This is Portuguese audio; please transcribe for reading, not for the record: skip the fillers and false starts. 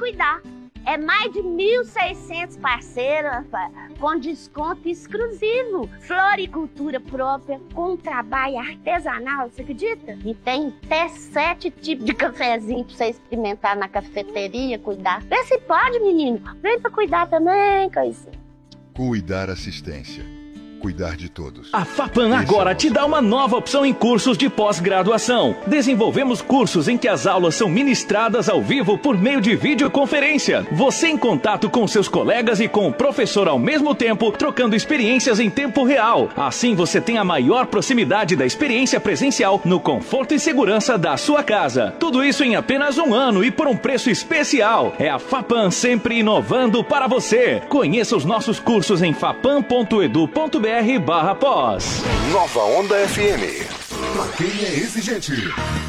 Cuidar. É mais de 1.600 parceiros, com desconto exclusivo. Floricultura própria, com trabalho artesanal, você acredita? E tem até 7 tipos de cafezinho pra você experimentar na cafeteria, cuidar. Vê se pode, menino. Vem pra cuidar também, coisinha. Cuidar Assistência. Cuidar de todos. A FAPAM agora te dá uma nova opção em cursos de pós-graduação. Desenvolvemos cursos em que as aulas são ministradas ao vivo por meio de videoconferência. Você em contato com seus colegas e com o professor ao mesmo tempo, trocando experiências em tempo real. Assim você tem a maior proximidade da experiência presencial no conforto e segurança da sua casa. Tudo isso em apenas 1 ano e por um preço especial. É a FAPAM sempre inovando para você. Conheça os nossos cursos em fapam.edu.br/pós. Nova Onda FM. Pra quem é exigente.